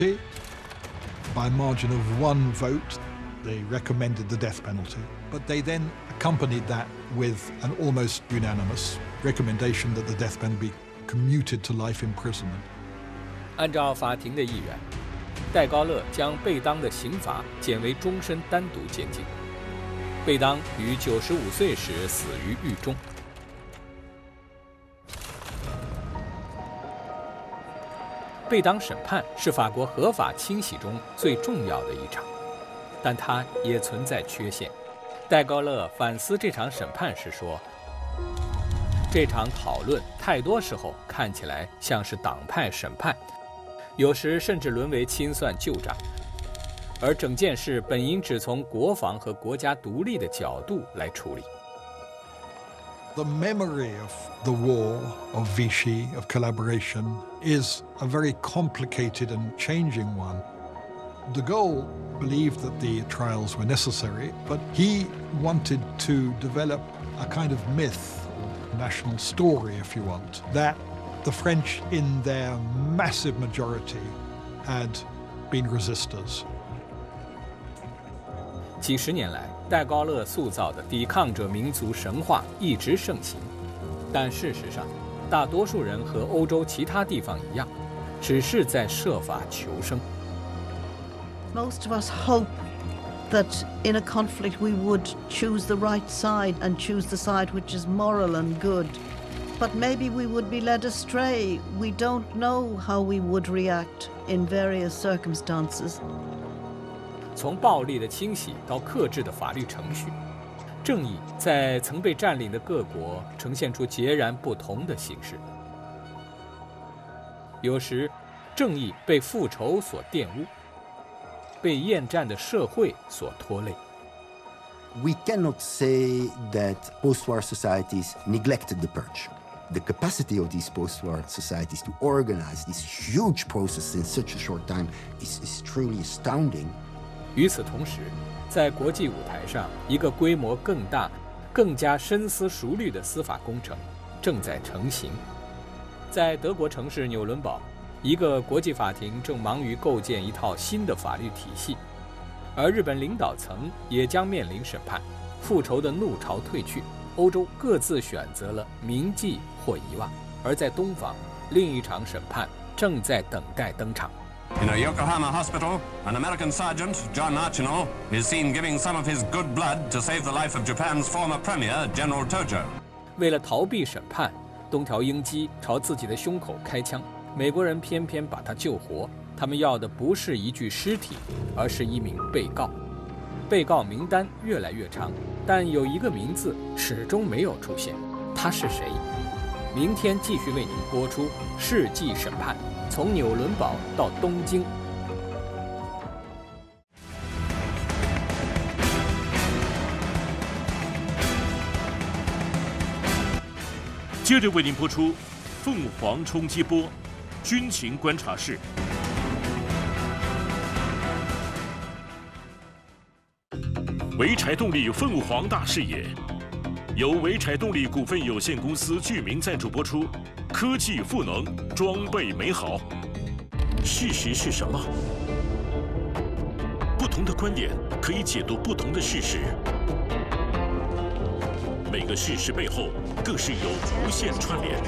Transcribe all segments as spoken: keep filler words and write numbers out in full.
By a margin of one vote, they recommended the death penalty. But they then accompanied that with an almost unanimous recommendation that the death penalty be commuted to life imprisonment. 按照法庭的意愿，戴高乐将贝当的刑罚减为终身单独监禁。贝当于九十五岁时死于狱中。贝当审判是法国合法清洗中最重要的一场，但它也存在缺陷。戴高乐反思这场审判时说：“这场讨论太多时候看起来像是党派审判，有时甚至沦为清算旧账，而整件事本应只从国防和国家独立的角度来处理。” The memory of the war, of Vichy, of collaboration, is a very complicated and changing one. De Gaulle believed that the trials were necessary, but he wanted to develop a kind of myth, national story, if you want, that the French, in their massive majority, had been resistors. 几十年来，戴高乐塑造的抵抗者民族神话一直盛行，但事实上，大多数人和欧洲其他地方一样，只是在设法求生。 Most of us hope that in a conflict we would choose the right side and choose the side which is moral and good. But maybe we would be led astray. We don't know how we would react in various circumstances. 从暴力的清洗到克制的法律程序，正义在曾被占领的各国呈现出截然不同的形式。有时，正义被复仇所玷污，被厌战的社会所拖累。 We cannot say that post-war societies neglected the purge. The capacity of these post-war societies to organize these huge processes in such a short time is, is truly astounding. 与此同时，在国际舞台上，一个规模更大、更加深思熟虑的司法工程正在成型。在德国城市纽伦堡，一个国际法庭正忙于构建一套新的法律体系，而日本领导层也将面临审判。复仇的怒潮退去，欧洲各自选择了铭记或遗忘，而在东方，另一场审判正在等待登场。 In a Yokohama hospital, an American sergeant, John Archinal, is seen giving some of his good blood to save the life of Japan's former premier, General Tojo. 为了逃避审判，东条英机朝自己的胸口开枪，美国人偏偏把他救活。他们要的不是一具尸体，而是一名被告。被告名单越来越长，但有一个名字始终没有出现，他是谁？明天继续为您播出《世纪审判》。从纽伦堡到东京， 接着为您播出《凤凰冲击波》军情观察室。潍柴动力凤凰大视野，由潍柴动力股份有限公司剧名赞助播出。科技赋能，装备美好。事实是什么？不同的观点可以解读不同的事实。每个事实背后更是有无限串联。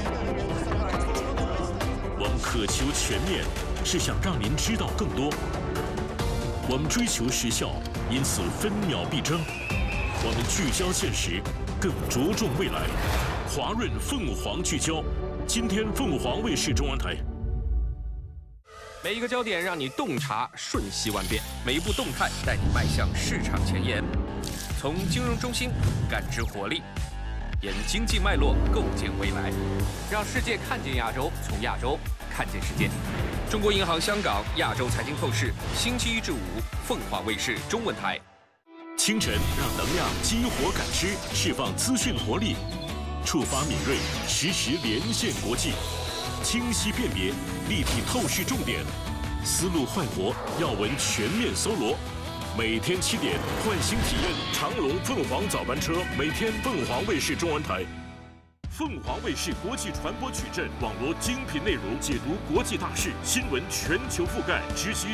我们渴求全面，是想让您知道更多。我们追求时效，因此分秒必争。我们聚焦现实，更着重未来。华润凤凰聚焦。今天凤凰卫视中文台， 每一个焦点让你洞察瞬息万变，每一步动态带你迈向市场前沿。从金融中心感知活力，沿经济脉络构建未来，让世界看见亚洲，从亚洲看见世界。中国银行香港亚洲财经透视，星期一至五，凤凰卫视中文台。 清晨让能量激活感知，释放资讯活力。触发敏锐，实时连线国际，清晰辨别，立体透视重点，思路焕活，要闻全面搜罗。每天七点，唤醒体验长隆凤凰早班车，每天凤凰卫视中文台。 凤凰卫视国际传播矩阵，网罗精品内容，解读国际大事，新闻全球覆盖，直击